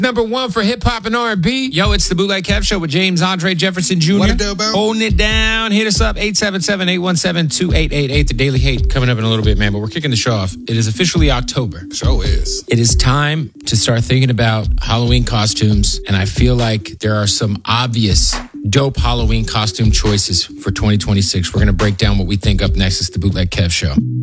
Number one for hip hop and R&B. Yo, it's the Bootleg Kev Show with James Andre Jefferson Jr. What it do, bro? Holding it down. Hit us up, 877-817-2888. The Daily Hate coming up in a little bit, man, but we're kicking the show off. It is officially October. Sure is. It is time to start thinking about Halloween costumes, and I feel like there are some obvious dope Halloween costume choices for 2026. We're going to break down what we think up next. It's the Bootleg Kev Show.